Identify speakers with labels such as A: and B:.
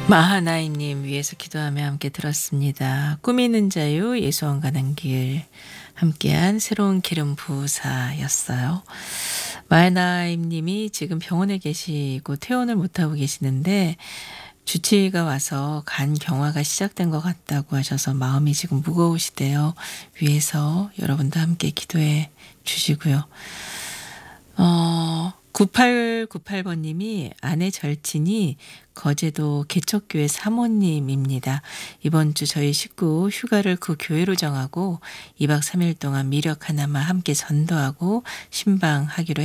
A: 마하나임님 위해서 기도하며 함께 들었습니다. 꿈 있는 자유 예수원 가는 길 함께한 새로운 기름 부사였어요. 마하나임님이 지금 병원에 계시고 퇴원을 못하고 계시는데 주치의가 와서 간 경화가 시작된 것 같다고 하셔서 마음이 지금 무거우시대요. 위해서 여러분도 함께 기도해 주시고요. 9898번님이 아내 절친이 거제도 개척교회 사모님입니다. 이번 주 저희 식구 휴가를 그 교회로 정하고 2박 3일 동안 미력 하나만 함께 전도하고 신방하기로